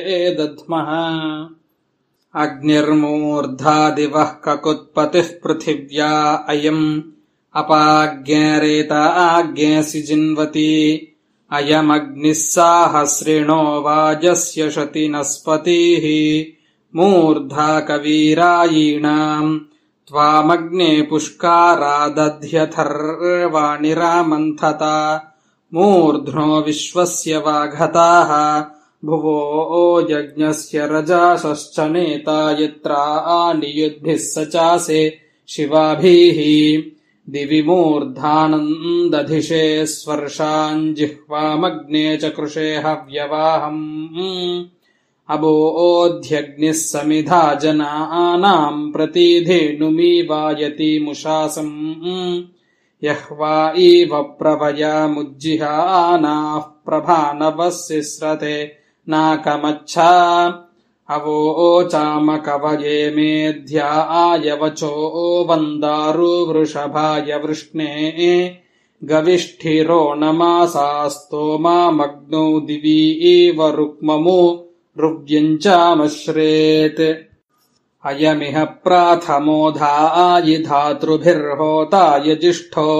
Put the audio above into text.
दध्मः। अग्निर्मूर्धा दिवः ककुत्पतिः पृथिव्या अयम् अपाज्ञरेता आज्ञेऽसि जिन्वति। अयमग्निः साहस्रिणो वाजस्य शतिनस्पतिः मूर्धा कवीरायीणाम् त्वामग्ने पुष्कारादध्यथर्वाणि रामन्थता। मूर्ध्नो विश्वस्य वाघताः भुवो यज्ञस्य रजासश्च नेता यत्रानियुद्भिः स चासे शिवाभिः। दिवि मूर्धानन्दधिषे स्वर्शान् जिह्वामग्ने चकृषे हव्यवाहम्। अबोध्यग्निः समिधा जनानाम् प्रतिधेनुमीवायतीमुषासम्। यह्वा इव प्रभयामुज्जिहानाः प्रभानवसिस्रते नाकमच्छा। अवोचामकवये मेध्याय वचो वन्दारुवृषभाय वृष्णे। गविष्ठिरो नमासास्तोमामग्नौ दिवि इव रुक्ममु रुव्यञ्चामश्रेत्। अयमिह प्राथमो धायि धातृभिर्होताय जिष्ठो